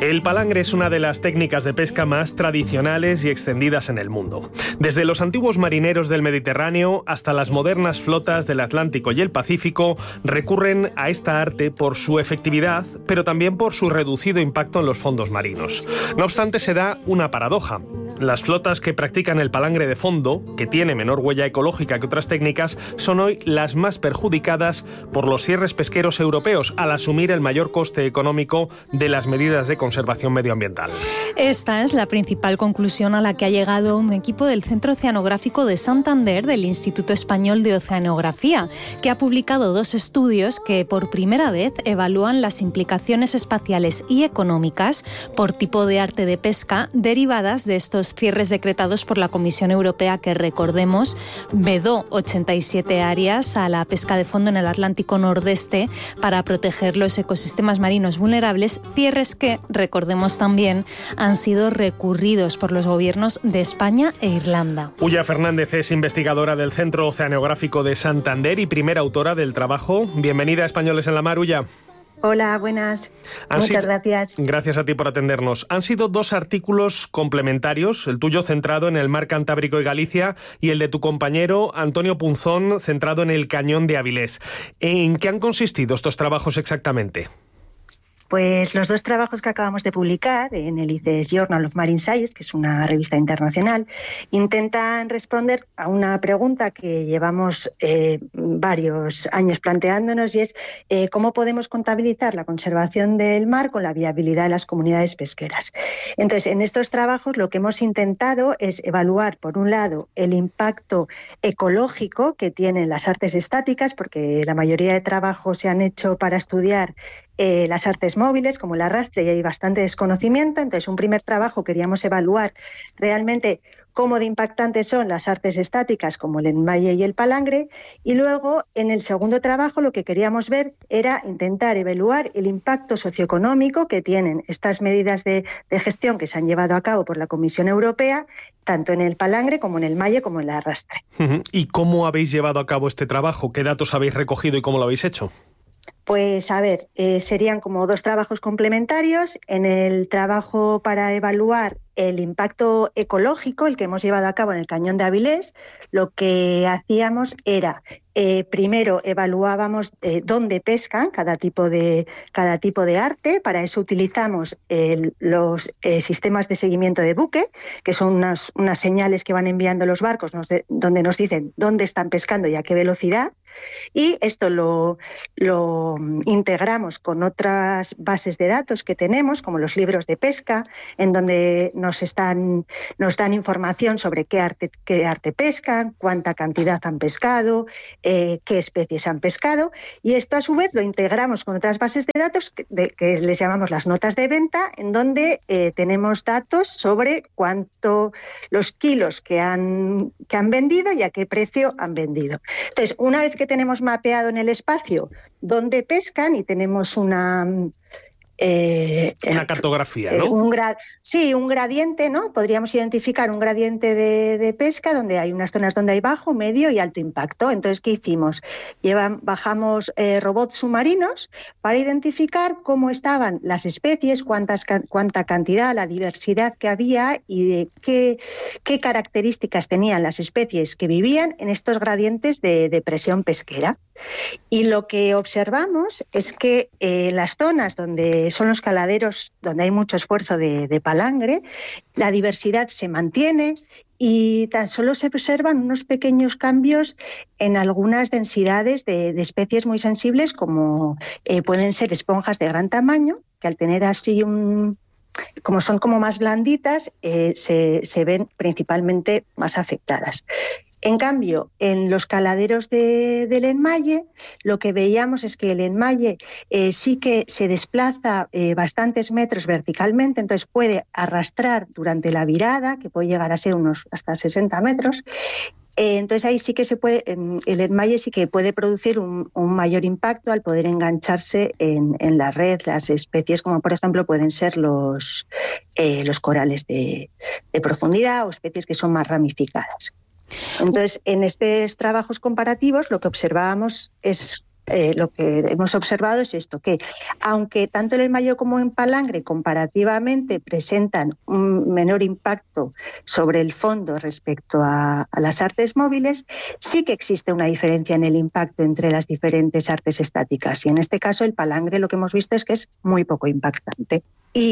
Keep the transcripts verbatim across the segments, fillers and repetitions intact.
El palangre es una de las técnicas de pesca más tradicionales y extendidas en el mundo. Desde los antiguos marineros del Mediterráneo hasta las modernas flotas del Atlántico y el Pacífico recurren a esta arte por su efectividad, pero también por su reducido impacto en los fondos marinos. No obstante, se da una paradoja. Las flotas que practican el palangre de fondo, que tiene menor huella ecológica que otras técnicas, son hoy las más perjudicadas por los cierres pesqueros europeos al asumir el mayor coste económico de las medidas de conservación medioambiental. Esta es la principal conclusión a la que ha llegado un equipo del Centro Oceanográfico de Santander del Instituto Español de Oceanografía, que ha publicado dos estudios que por primera vez evalúan las implicaciones espaciales y económicas por tipo de arte de pesca derivadas de estos cierres decretados por la Comisión Europea, que recordemos vedó ochenta y siete áreas a la pesca de fondo en el Atlántico Nordeste para proteger los ecosistemas marinos vulnerables, cierres que, recordemos también, han sido recurridos por los gobiernos de España e Irlanda. Ulla Fernández es investigadora del Centro Oceanográfico de Santander y primera autora del trabajo. Bienvenida a Españoles en la Mar, Ulla. Hola, buenas. Han Muchas sido, gracias. Gracias a ti por atendernos. Han sido dos artículos complementarios, el tuyo centrado en el mar Cantábrico y Galicia y el de tu compañero Antonio Punzón centrado en el cañón de Avilés. ¿En qué han consistido estos trabajos exactamente? Pues los dos trabajos que acabamos de publicar en el I C E S Journal of Marine Science, que es una revista internacional, intentan responder a una pregunta que llevamos eh, varios años planteándonos, y es eh, cómo podemos contabilizar la conservación del mar con la viabilidad de las comunidades pesqueras. Entonces, en estos trabajos lo que hemos intentado es evaluar, por un lado, el impacto ecológico que tienen las artes estáticas, porque la mayoría de trabajos se han hecho para estudiar Eh, las artes móviles, como el arrastre, y hay bastante desconocimiento. Entonces, un primer trabajo queríamos evaluar realmente cómo de impactantes son las artes estáticas, como el enmalle y el palangre, y luego, en el segundo trabajo, lo que queríamos ver era intentar evaluar el impacto socioeconómico que tienen estas medidas de, de gestión que se han llevado a cabo por la Comisión Europea, tanto en el palangre como en el enmalle como en el arrastre. ¿Y cómo habéis llevado a cabo este trabajo? ¿Qué datos habéis recogido y cómo lo habéis hecho? Pues a ver, eh, serían como dos trabajos complementarios. En el trabajo para evaluar el impacto ecológico, el que hemos llevado a cabo en el Cañón de Avilés, lo que hacíamos era, eh, primero evaluábamos eh, dónde pescan cada tipo de, cada tipo de arte. Para eso utilizamos el, los eh, sistemas de seguimiento de buque, que son unas, unas señales que van enviando los barcos nos de, donde nos dicen dónde están pescando y a qué velocidad. Y esto lo, lo integramos con otras bases de datos que tenemos, como los libros de pesca, en donde nos están nos dan información sobre qué arte, qué arte pescan, cuánta cantidad han pescado, eh, qué especies han pescado. Y esto, a su vez, lo integramos con otras bases de datos que, de, que les llamamos las notas de venta, en donde eh, tenemos datos sobre cuánto los kilos que han, que han vendido y a qué precio han vendido. Entonces, una vez que que tenemos mapeado en el espacio dónde pescan y tenemos una... Eh, una cartografía, ¿no? Eh, un gra- sí, un gradiente, ¿no? Podríamos identificar un gradiente de, de pesca donde hay unas zonas donde hay bajo, medio y alto impacto. Entonces, ¿qué hicimos? Llevan, bajamos eh, robots submarinos para identificar cómo estaban las especies, cuántas, cuánta cantidad, la diversidad que había y de qué, qué características tenían las especies que vivían en estos gradientes de, de presión pesquera. Y lo que observamos es que en eh, las zonas donde son los caladeros, donde hay mucho esfuerzo de, de palangre, la diversidad se mantiene y tan solo se observan unos pequeños cambios en algunas densidades de, de especies muy sensibles, como eh, pueden ser esponjas de gran tamaño, que al tener así un... como son como más blanditas, eh, se, se ven principalmente más afectadas. En cambio, en los caladeros de, del enmalle, lo que veíamos es que el enmalle eh, sí que se desplaza eh, bastantes metros verticalmente, entonces puede arrastrar durante la virada, que puede llegar a ser unos hasta sesenta metros. Eh, entonces ahí sí que se puede, el enmalle sí que puede producir un, un mayor impacto al poder engancharse en, en la red, las especies como por ejemplo pueden ser los, eh, los corales de, de profundidad o especies que son más ramificadas. Entonces, en estos trabajos comparativos lo que observábamos es eh, lo que hemos observado es esto, que aunque tanto en el Mayo como en Palangre comparativamente presentan un menor impacto sobre el fondo respecto a, a las artes móviles, sí que existe una diferencia en el impacto entre las diferentes artes estáticas. Y en este caso el Palangre lo que hemos visto es que es muy poco impactante.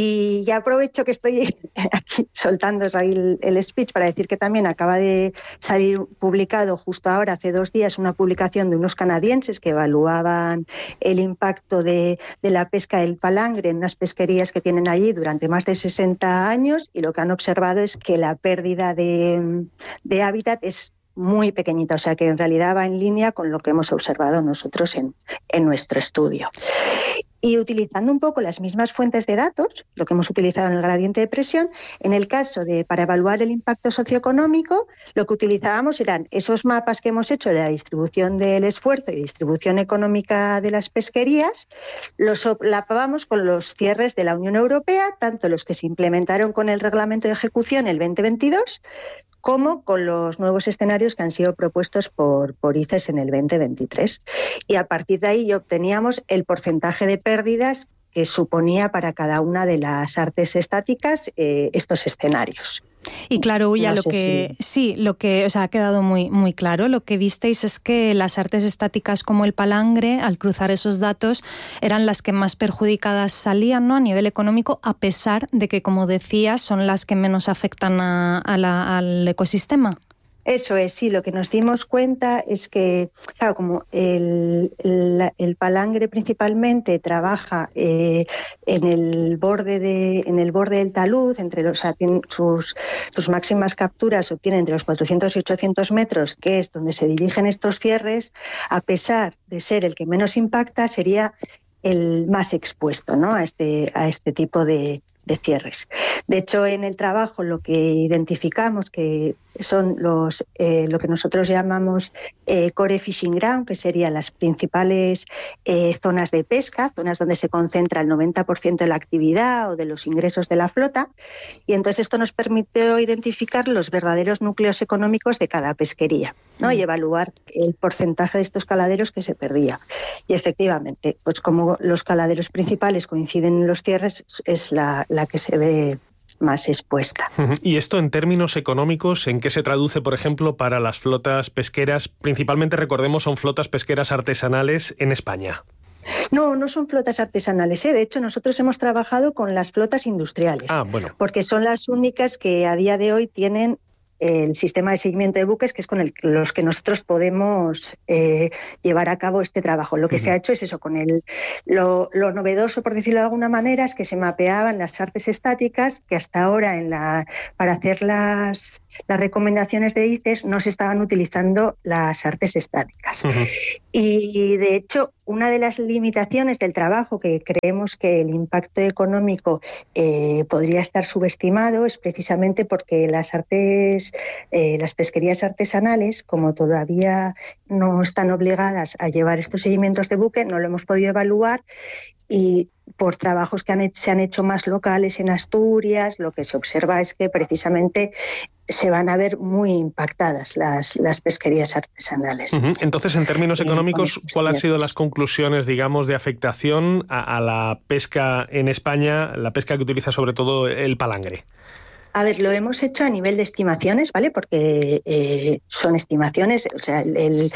Y ya aprovecho que estoy aquí soltando ahí el, el speech para decir que también acaba de salir publicado justo ahora, hace dos días, una publicación de unos canadienses que evaluaban el impacto de, de la pesca del palangre en unas pesquerías que tienen allí durante más de sesenta años, y lo que han observado es que la pérdida de, de hábitat es muy pequeñita, o sea que en realidad va en línea con lo que hemos observado nosotros en, en nuestro estudio. Y utilizando un poco las mismas fuentes de datos, lo que hemos utilizado en el gradiente de presión, en el caso de para evaluar el impacto socioeconómico, lo que utilizábamos eran esos mapas que hemos hecho de la distribución del esfuerzo y distribución económica de las pesquerías, los solapábamos con los cierres de la Unión Europea, tanto los que se implementaron con el reglamento de ejecución el veinte veintidós, como con los nuevos escenarios que han sido propuestos por, por I C E S en el veinte veintitrés. Y a partir de ahí obteníamos el porcentaje de pérdidas que suponía para cada una de las artes estáticas eh, estos escenarios. Y claro, Ulla, no lo que si... sí, lo que, o sea, ha quedado muy, muy claro. Lo que visteis es que las artes estáticas como el palangre, al cruzar esos datos, eran las que más perjudicadas salían, ¿no?, a nivel económico, a pesar de que, como decías, son las que menos afectan a, a la, al ecosistema. Eso es, sí, lo que nos dimos cuenta es que, claro, como el, el, el palangre principalmente trabaja eh, en el borde de, en el borde del talud, entre los, sus, sus máximas capturas obtienen entre los cuatrocientos y ochocientos metros, que es donde se dirigen estos cierres, a pesar de ser el que menos impacta, sería el más expuesto, ¿no?, a este, a este tipo de, de cierres. De hecho, en el trabajo lo que identificamos que son los eh, lo que nosotros llamamos eh, core fishing ground, que serían las principales eh, zonas de pesca, zonas donde se concentra el noventa por ciento de la actividad o de los ingresos de la flota, y entonces esto nos permitió identificar los verdaderos núcleos económicos de cada pesquería, ¿no?, y evaluar el porcentaje de estos caladeros que se perdía. Y efectivamente, pues como los caladeros principales coinciden en los cierres, es la, la que se ve más expuesta. ¿Y esto en términos económicos, en qué se traduce, por ejemplo, para las flotas pesqueras? Principalmente, recordemos, son flotas pesqueras artesanales en España. No, no son flotas artesanales, ¿eh? De hecho, nosotros hemos trabajado con las flotas industriales, ah, bueno. porque son las únicas que a día de hoy tienen el sistema de seguimiento de buques, que es con el, los que nosotros podemos eh, llevar a cabo este trabajo. Lo que uh-huh. se ha hecho es eso, con el lo, lo novedoso, por decirlo de alguna manera, es que se mapeaban las artes estáticas, que hasta ahora en la para hacer las, las recomendaciones de I C E S no se estaban utilizando las artes estáticas. Uh-huh. Y, de hecho, una de las limitaciones del trabajo, que creemos que el impacto económico eh, podría estar subestimado, es precisamente porque las artes, eh, las pesquerías artesanales, como todavía no están obligadas a llevar estos seguimientos de buque, no lo hemos podido evaluar, y por trabajos que han hecho, se han hecho más locales en Asturias, lo que se observa es que precisamente se van a ver muy impactadas las, las pesquerías artesanales. Uh-huh. Entonces, en términos económicos, eh, ¿cuáles han sido las conclusiones, digamos, de afectación a, a la pesca en España, la pesca que utiliza sobre todo el palangre? A ver, lo hemos hecho a nivel de estimaciones, ¿vale? Porque eh, son estimaciones, o sea, el... el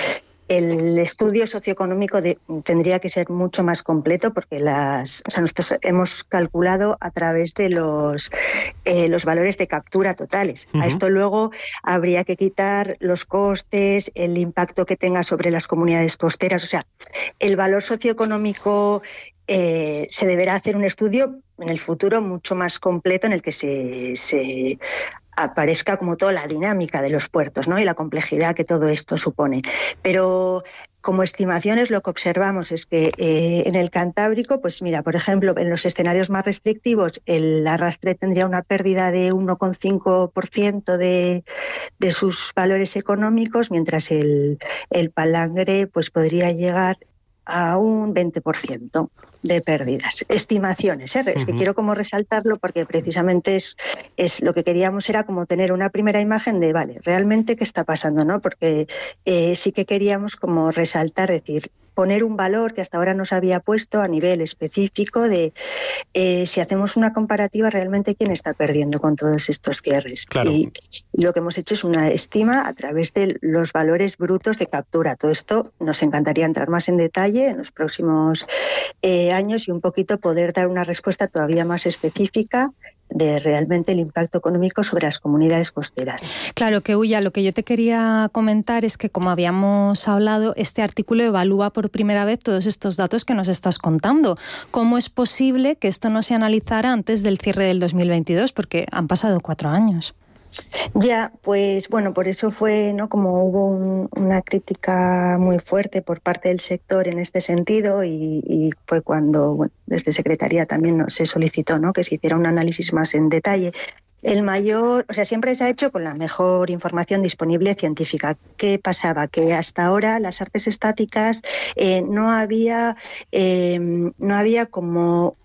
El estudio socioeconómico de, tendría que ser mucho más completo, porque las, o sea, nosotros hemos calculado a través de los, eh, los valores de captura totales. Uh-huh. A esto luego habría que quitar los costes, el impacto que tenga sobre las comunidades costeras. O sea, el valor socioeconómico eh, se deberá hacer un estudio en el futuro mucho más completo, en el que se... se aparezca como toda la dinámica de los puertos, ¿no?, y la complejidad que todo esto supone. Pero como estimaciones lo que observamos es que eh, en el Cantábrico, pues mira, por ejemplo, en los escenarios más restrictivos, el arrastre tendría una pérdida de uno coma cinco por ciento de, de sus valores económicos, mientras el, el palangre pues podría llegar a un veinte por ciento de pérdidas. Estimaciones, ¿eh? Es uh-huh. que quiero como resaltarlo, porque precisamente es, es lo que queríamos era como tener una primera imagen de, vale, realmente qué está pasando, ¿no? Porque eh, sí que queríamos como resaltar, decir, poner un valor que hasta ahora no se había puesto a nivel específico de eh, si hacemos una comparativa realmente quién está perdiendo con todos estos cierres. Claro. Y, y lo que hemos hecho es una estima a través de los valores brutos de captura. Todo esto nos encantaría entrar más en detalle en los próximos eh, años y un poquito poder dar una respuesta todavía más específica de realmente el impacto económico sobre las comunidades costeras. Claro, que Ulla, lo que yo te quería comentar es que, como habíamos hablado, este artículo evalúa por primera vez todos estos datos que nos estás contando. ¿Cómo es posible que esto no se analizara antes del cierre del dos mil veintidós? Porque han pasado cuatro años. Ya, pues bueno, por eso fue, ¿no? Como hubo un, una crítica muy fuerte por parte del sector en este sentido y, y fue cuando, bueno, desde Secretaría también no, se solicitó, ¿no? Que se hiciera un análisis más en detalle. El mayor, o sea, siempre se ha hecho con la mejor información disponible científica. ¿Qué pasaba? Que hasta ahora las artes estáticas eh, no había, eh, no había como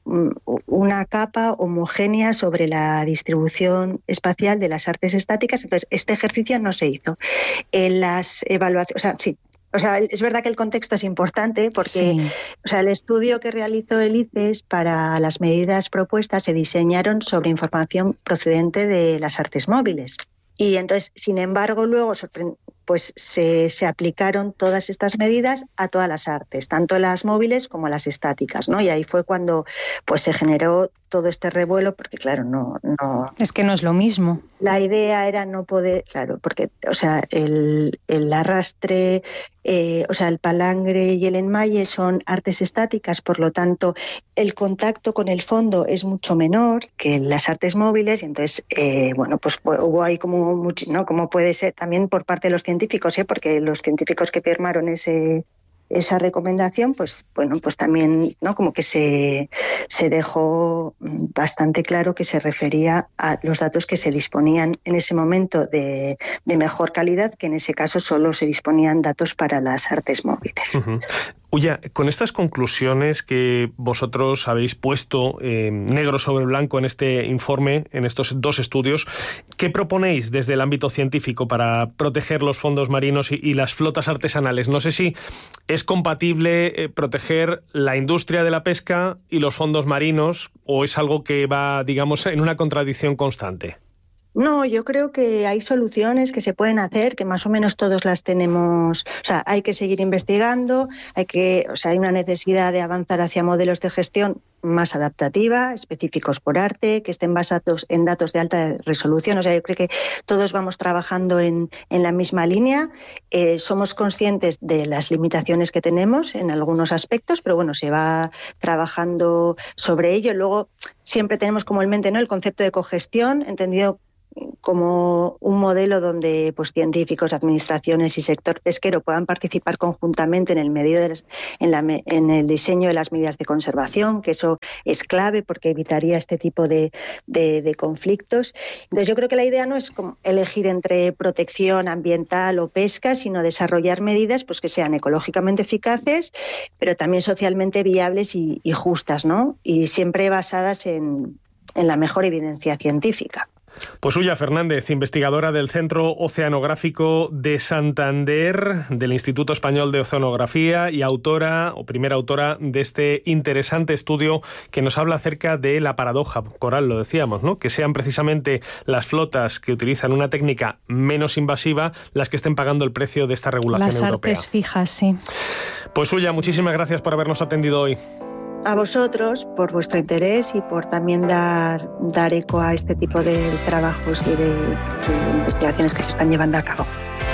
una capa homogénea sobre la distribución espacial de las artes estáticas. Entonces, este ejercicio no se hizo. En las evaluaciones, o sea, sí. O sea, es verdad que el contexto es importante porque sí. O sea, el estudio que realizó el I C E S para las medidas propuestas se diseñaron sobre información procedente de las artes móviles. Y entonces, sin embargo, luego pues se, se aplicaron todas estas medidas a todas las artes, tanto las móviles como las estáticas, ¿no? Y ahí fue cuando pues se generó todo este revuelo, porque claro, no, no... Es que no es lo mismo. La idea era no poder, claro, porque, o sea, el, el arrastre, eh, o sea, el palangre y el enmalle son artes estáticas, por lo tanto, el contacto con el fondo es mucho menor que en las artes móviles, y entonces, eh, bueno, pues hubo ahí como mucho, ¿no? Como puede ser también por parte de los científicos, ¿eh? Porque los científicos que firmaron ese... esa recomendación, pues bueno, pues también, ¿no? Como que se, se dejó bastante claro que se refería a los datos que se disponían en ese momento de, de mejor calidad, que en ese caso solo se disponían datos para las artes móviles. Uh-huh. Ulla, con estas conclusiones que vosotros habéis puesto eh, negro sobre blanco en este informe, en estos dos estudios, ¿qué proponéis desde el ámbito científico para proteger los fondos marinos y, y las flotas artesanales? No sé si es compatible eh, proteger la industria de la pesca y los fondos marinos, o es algo que va, digamos, en una contradicción constante. No, yo creo que hay soluciones que se pueden hacer, que más o menos todos las tenemos. O sea, hay que seguir investigando, hay que, o sea, hay una necesidad de avanzar hacia modelos de gestión más adaptativa, específicos por arte, que estén basados en datos de alta resolución. O sea, yo creo que todos vamos trabajando en, en la misma línea. Eh, somos conscientes de las limitaciones que tenemos en algunos aspectos, pero bueno, se va trabajando sobre ello. Luego siempre tenemos como en mente, ¿no?, el concepto de cogestión, entendido como un modelo donde pues científicos, administraciones y sector pesquero puedan participar conjuntamente en el medio de las, en, la, en el diseño de las medidas de conservación, que eso es clave porque evitaría este tipo de, de, de conflictos. Entonces yo creo que la idea no es como elegir entre protección ambiental o pesca, sino desarrollar medidas pues que sean ecológicamente eficaces, pero también socialmente viables y, y justas, ¿no? Y siempre basadas en, en la mejor evidencia científica. Pues Ulla Fernández, investigadora del Centro Oceanográfico de Santander, del Instituto Español de Oceanografía y autora o primera autora de este interesante estudio que nos habla acerca de la paradoja coral, lo decíamos, ¿no? Que sean precisamente las flotas que utilizan una técnica menos invasiva las que estén pagando el precio de esta regulación Las europea. Las artes fijas, sí. Pues Ulla, muchísimas gracias por habernos atendido hoy. A vosotros por vuestro interés y por también dar, dar eco a este tipo de trabajos y de, de investigaciones que se están llevando a cabo.